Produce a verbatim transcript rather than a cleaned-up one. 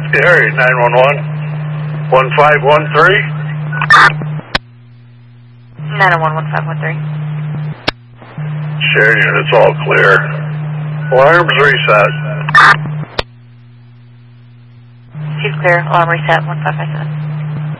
Gary, nine one one, one five one three. nine one one, one five one three. Share units all clear. Alarms reset. She's clear. Alarm reset, one five five seven.